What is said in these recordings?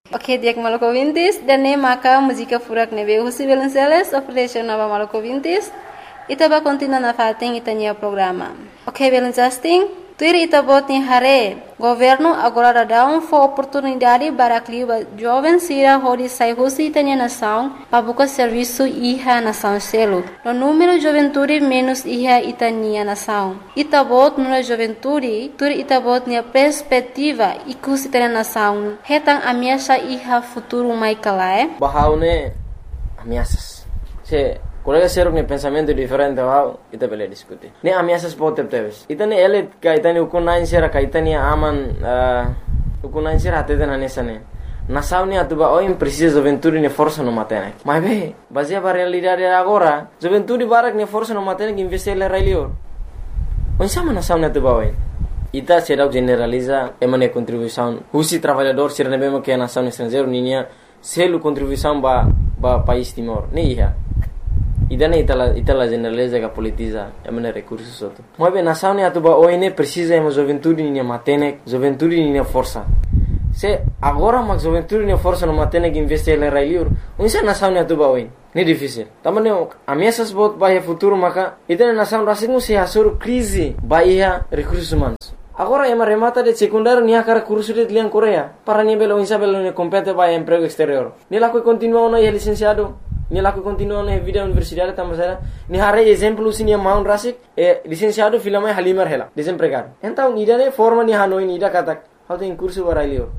Oke, dia ke Maluku Vintis dan ne maka música furak nebe husi Belenceles operation nova Maluku Vintis. Ita ba continua na fating itanya programa. Oke, Belencasting. Tuir ita bot ni hare. Governo agora dá for oportunidade para clima jovem sira hodi sai husi itanya nação para buscar serviço iha nação selo. No número juventude menos iha itania nação. Ita bot no juventude, tuir ita bot ni perspectiva ikus itania nação. Hetang ameaça iha futuro mai kalae. Bahaune ameaças. Colega seruk ne pensamento diferente wow ita bele diskuti. Ne ameaças pode ter. Ita ne ele kaitani ukunain sera kaitani aman ukunain sera até na nessa ne. Na sauni atuba oi precisa juventude ne força no matene. Mas be, baseia para realidade agora, juventude barak ne força no matene que investir le railio. Onsama na sauni atuba oi. Ita será generaliza emane contribuição. Husi trabalhador sera ne bema que na sauni estrangeiro ninia selu contribuição ba país Timor. Ne ia. Idane itala generaliza que politiza emane recursos outro. Mas bem, nação ne atuba oine precisa ema juventude ne matene, juventude ne força. Se agora mas juventude ne força no matene que investir le railiur, unsa nação ne atuba oine. Ne difícil. Tamane ameaças bot bahia futuro maka idane nação rasingu se hasur crise bahia recursos humanos. Agora ema remata de secundário nia cara curso de lian Coreia para ni belo unsa belo ne compete bahia emprego exterior. Ni la que continua no licenciado. Ni laku continua na vida universidade tamasara ni hare exemplo sini maun rasik licenciado filama halimar hela desempregado então idane forma ni hanoi ni ida katak how tem curso barailior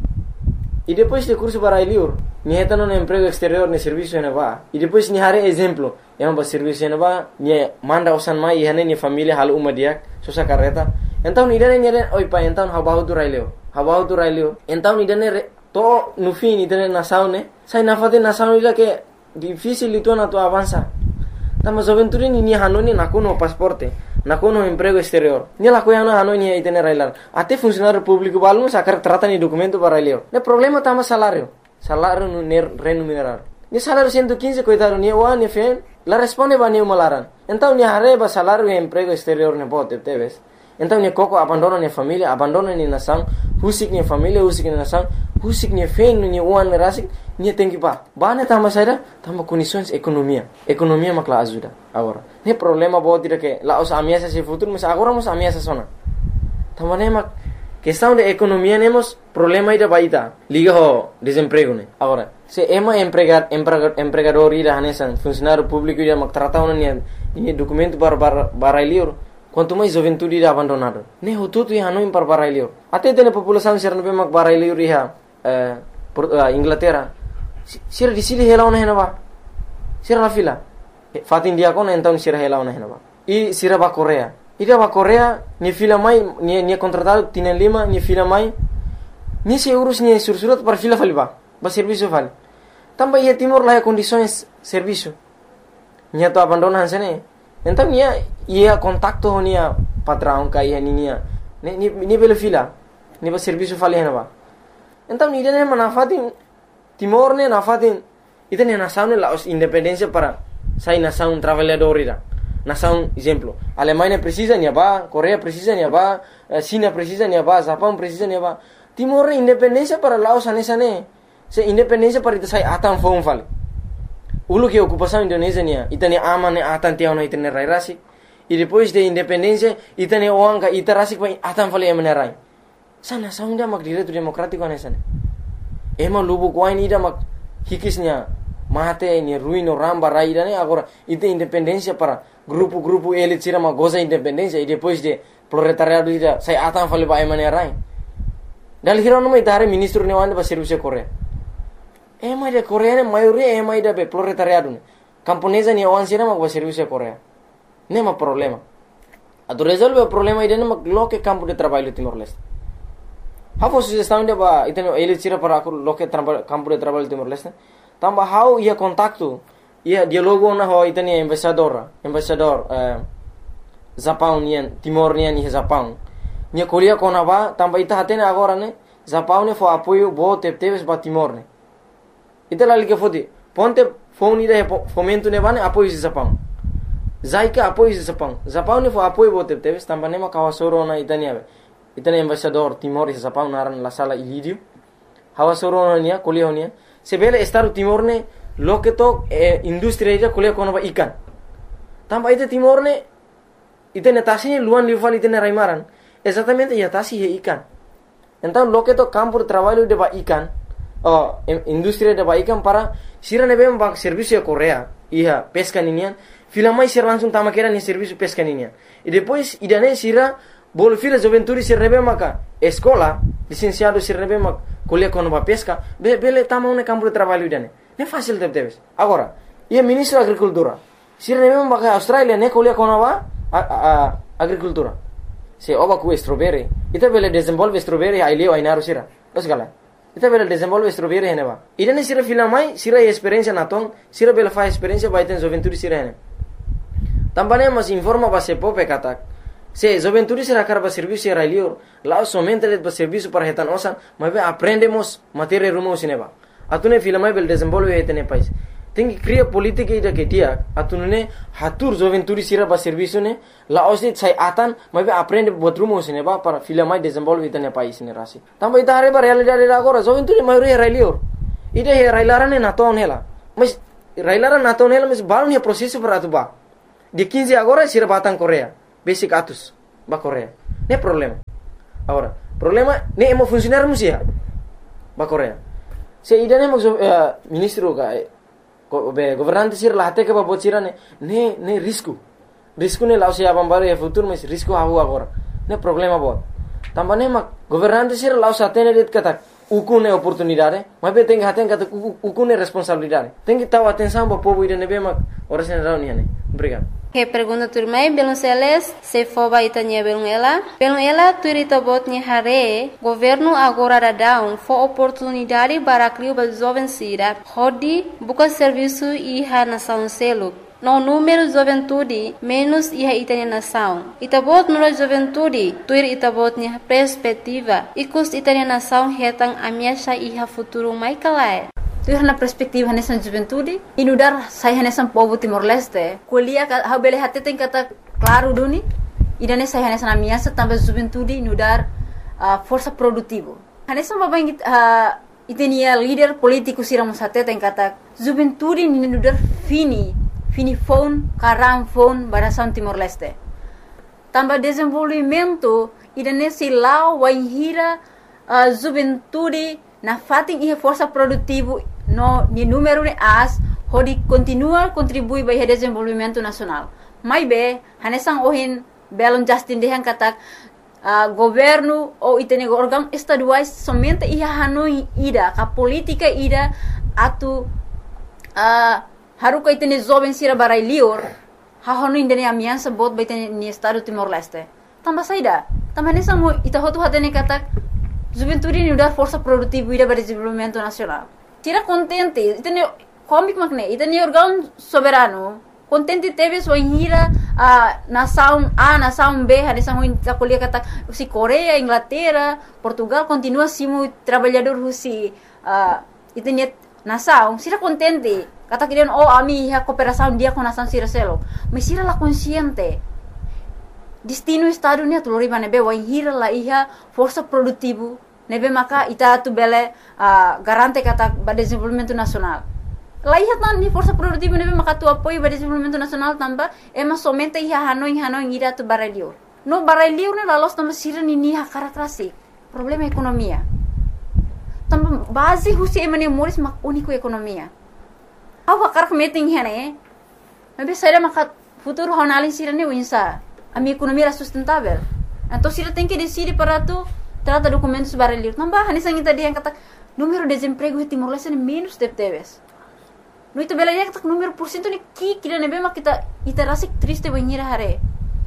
e depois de curso barailior ni hetano no emprego exterior ne serviço ne va e depois ni hare exemplo ba serviço ne va ni manda osan mai hane ni família hal umadiak sosa carreta então idane ni oi pa então habahu tu railio então idane to no fim idane na saune sai na fate na saune ida que difícil itu na tu avança. Tama juventude ni hanoni nakuno pasporte, nakuno emprego exterior. Ni la coia na hanoni itene railar. Até funcionário público balmo sacar trata ni documento para railio. Ne problema tama salário no remunerar. Ni salário 115 coitado ni wa ni fen, la responde ba ni malaran. Então ni arreba salário e emprego exterior ne bote teves. Então ni koko abandona ni família, abandona ni nação, husik ni família, husik ni nação, husik ni fen ni uan rasik. Ni tem que ba tama saida tama condições economia makla ajuda agora ne problema bot dire que la os ameaças se futuro mas agora mos ameaças sona tama ne mak questão de economia nemos problema ida baita liga ho desemprego ne agora se ema empregador ida hanesan funcionário público ida mak trata ni documento para lior quanto mais juventude ida abandonado ne ho tudo ia no para lior até de população ser no mak para lior ia Inglaterra sira di sili hela ona henaba sira la fila fat India kon então sira hela ona henaba e sira ba Coreia ida ba Coreia ni fila mai ni contratado tienen lima ni fila mai ni se urus ni sursurat para fila faliba ba serviço vale tamba ia Timor la condições serviço ni to abandonan sene então ia contacto nia patrão kai ni belo fila ni ba serviço vale henaba então ni dene manafatin Timor ne nafatin itene nação ne la independência para sai nação trabalhador ira nação exemplo Alemanha precisa ni ba Coreia precisa ni ba China precisa ni ba Japão precisa ni ba Timor independência para Laos anesane se independência para ita sai atan fon fale ulu que ocupação Indonésia nia itene amane atan tiao na itene rairasi e depois de independência itene oanga itarasi pa atan fale emenerai sana saunda mak direito democrático anesane ema lubu kwain ida mak hikisnya mate ni ruino ramba raida ne agora ite independência para grupo elite sira mak goza independência e depois de proletariado ida sai atan fale ba emane rai dal hirono mai dare ministro ne wande ba serviço Coreia ema de Coreia ne maioria ema ida be proletariado ne camponesa ni wan sira mak ba serviço Coreia nema problema ado resolve o problema ida ne mak loke campo de trabalho Timor-Leste. How sugestão de ba iteno ele tira para loke campo de trabalho Timor-Leste. Tamba how ia contacto ia dialogo na ho iteni embaixador Japão nian Timor nian ni Japão. Nia kolia kona ba tamba ita hatene agora ne Japão ne fo apoio bo teves ba Timor ne. Ita la liga fodi ponte phone ida fomento ne bane apoio de Japão. Zaika apoio de Japão. Japão ne fo apoio bo teves tamba ne ma kawasoro na itania. Itene embaixador Timor e Japão naran la sala Ilídio hawa soronia kuliah sebele Estado Timor ne loke to industri ida kuliah kono ba ikan tamba ite Timor ne ite netasi luan liuvan ite raimaran exatamente ya tasi he ikan então loke to campo de trabalho de ba ikan industri de ba ikan para sira nebe ba serviço Korea ia pesca ninian filamai sira langsung tama kera ni serviço pesca ninian e depois idane sira bol fila juventude sira nebe maka escola licenciado sira nebe mak kuliah kono ba pesca bele tama un campo de trabalho idane ne fácil debes agora ia ministro agricultura sira nebe maka Australia ne kuliah kono ba agricultura se oba ku strawberry ita bele desenvolve strawberry ai leo ai naru sira os gala ita bele desenvolve strawberry heneba idane sira filamai sira experiência naton sira bele fa experiência ba iten juventude sira hene tambane mas informa ba se pope katak se juventude sira karba serviço era leo lá somente le ba serviço para hetan osan mas aprendemos matéria rumo sineba atune filamai bele desenvolve hetene país tem que criar política ida que dia atunune hatur juventude sira ba serviço ne la osit sai atan mas aprende buat rumo sineba para filamai desenvolve hetene país ne rasi tamba ita are ba realidade agora juventude maioria era leo ida he railarane naton hela mas railaran naton hela mas balon he processo para atuba de 15 agora sira batang Korea basic atus ba Korea ne problema agora problema ne emo funcionar musia ba Korea se ida ne mo ministro ga governante sir la hate ke ba bocira ne risco ne la se abambare e futuro mas risco hawo agora ne problema bo tambane ma governante sir la sa tene det kata ukune oportunidade mas be tem haten kata ukune responsabilidade tem que taw atenção bo povo ida ne be ma ora sen rauni ne obrigado. Que pergunta turmai belum seles se foba itanya belum ela turita botnya hare governo agora dadão fo oportunidade para criar ba jovem sira hodi buka serviço iha nação selo no número juventude menos iha itanya nação itabot no juventude tuir itabotnya perspectiva ikus itanya nação hetang amiasha iha futuro mai kalai tu na perspektiva nessa juventude inudar sai nessa povo Timor-Leste kuliah ha bele hate tem kata claro duni idane sai nessa na minha também juventude inudar força produtivo nessa baba itenia líder político sira musate tem kata juventude inudar fini phone karam phone barasan Timor-Leste também desenvolvimento idane silau waihira juventude na fating ihe força produtivo no ni número de as hodi continua contribui para o desenvolvimento nacional mai be hanesang ohin belon Justin dehan katak governo ou itene órgão estaduais somente iha hanoi ida ka política ida atu haruka itene jovem sira barai lior ha honu indene amiansa bot baitene ni estado Timor-Leste tamba saida tamba hanesang mo ita hotu hatene katak juventude ni udar força produtiva ida para desenvolvimento nacional tira contente itene comic makne itene órgão soberano contente teve sua hira nação A nação B hanesang ita kuliah kata si Korea Inglaterra Portugal continua simu trabalhador husi itene nação sira contente kata kirian ami ha cooperação dia com nação sira selo mas sira la consciente destino estado ni atulori nebe wa hira la iha força produtivo nebe maka ita tu bele garante kata ba desenvolvimento nacional la iha tan ni força produtivo nebe maka tu apoio ba desenvolvimento nacional tamba ema somente iha hanoi ira tu barelio no barelio ne la los tamba sira ni ha karakrasi problema ekonomia tamba base husi emane moris mak unico ekonomia awa karak meeting hene nebe saira maka futuro honalin sira ni winsa a minha economia era sustentável. Então, se ele tem que decidir para tu trata documentos barulhos, não vai. Nessa gente dia kata número de desemprego em Timor-Leste é menos de teves. No itu bela dia kata número por cento ni kita nebe mak kita rasa triste banhir hare.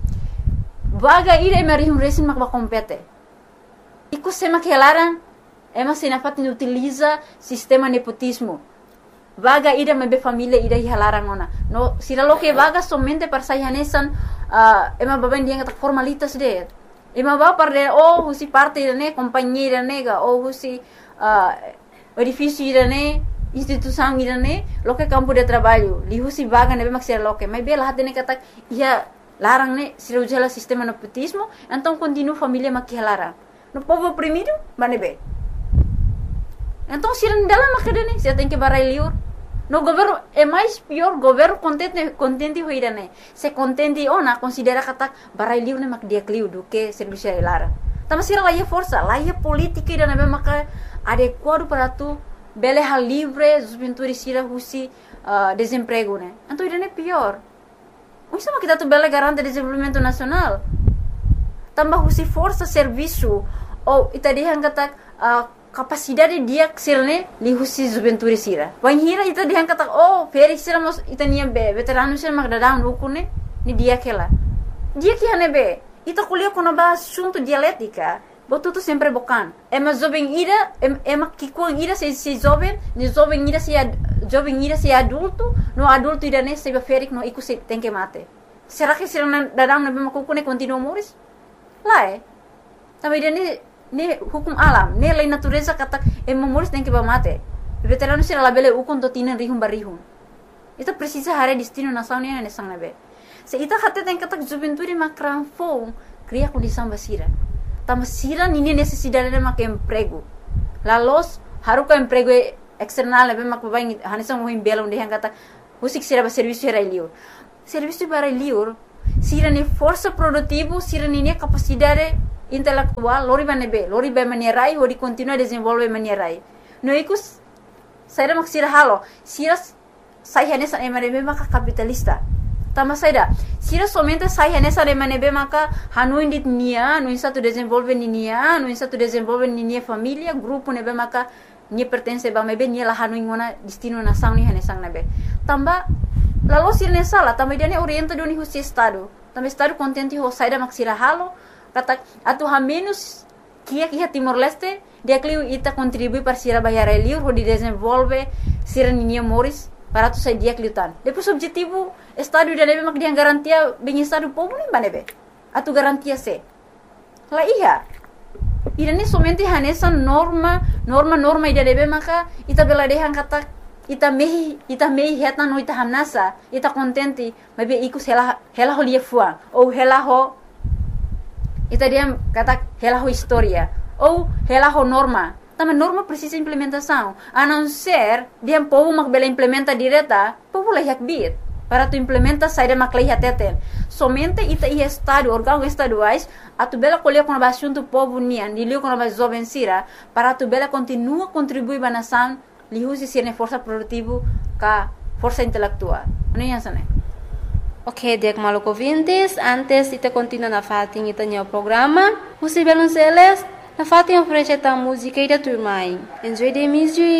Vaga ira emari resin mak ba compete. Iku sema kelaran ema sinafat ni utiliza sistema nepotismo. Vaga ida mebe família ida hilarang ona. No sira lo que vaga somente para sayanesan ema baben dia kata formalitas de. Ema ba par de husi parte de companhia nega husi edifício de instituição de lo que campo de trabalho. Li husi vaga nebe mak sira lo que. Mas bela hatene kata ia larang ne sira ujala sistema nepotismo, então continua família mak hilarang. No povo oprimido, manebe. Então, se não dela macadane, você tem que barai liur. No governo é mais pior, governo contente hoira né. Se contente ona considera kata barai liur né mak dia kliu do que serviço lara. Tama sira lá força, lá política ida né maka adequado para tu bele hal livre, os pintores sira husi desemprego né. Então ida né pior. O sama kita tu bele garante desenvolvimento nacional. Tambah husi força serviço ou ita dia kata capacidade dia sirne li husi juventude sira. Wan hira ita dia kata feri sira mos ita nia be veterano sira mak dadang ukune ni dia kela. Dia que hane be ita kuliah kono ba assunto dialética. Botu tu sempre bokan. Ema jovem ira ema kikuang ira se jovem, ni jovem ira se adulto, no adulto ira ne se ferik no iku se tem que mate. Será que sira dadang na be makukune continua moris? Lá também ne hukum alam, ne lei natureza kata memoris tem que mate. Veterano sira labele ukon to tinen rihum barihum. Ita precisa hare destino nação ne ne sang nabe. Se ita hatte tem kata juventude makran fo cria condição basira. Tama sira nini necessidade de mak emprego. La los haruka emprego external nabe mak babai hanisang mohim belong de kata usik sira ba serviço era liur. Serviço para liur sira ne força produtivo, sira ne capacidade intelectual, lori ba manierai, ori continua a desenvolver manierai. No ikus, saira mak sira halo, sira sai hanesa emanebe maka capitalista. Tama saira, sira somente sai hanesa emanebe maka hanuin dit nia, no insa tu desenvolve nia, no insa tu desenvolve nia família, grupo nebe maka nia pertence ba mebe nia la hanuin ngona destino nação ni hanesang nebe. Tamba lalu sira ne sala, tamba dia ne orienta doni husi estado. Tamba estado contente ho saira mak sira halo. Kata atu ha menos kia Timor-Leste dia kliu ita contribui para sira bayar liur ho di desenvolve sira ninia moris para tu sai dia kliu tan. Depois objetivo estado dia nebe mak dia garantia bem estado povo nem banebe. Atu garantia se. La iya. Ida ne somente hanesa norma ida nebe maka ita bela dehan kata ita mehi heta no ita hamnasa ita contente mebe ikus hela ho lia fuang ou hela ho ita dia kata hela ho história ou hela ho norma. Também norma precisa implementação. A não ser dia povo mak bela implementa direta, povo lehiak bit. Para tu implementa saída mak lehiak teten. Somente ita ia estado, órgãos estaduais, a tu bela colher com a assunto povo nian, dilio com a jovem sira, para tu bela continua contribuir para a nação, lihusi sirne força produtivo ka força intelectual. Não é isso, né? Ok, dek maluco ouvintes, antes de continuar na fatin ita o programa, Husi Belonceles, na fatin oferece a música e da turma. Enjoy the music.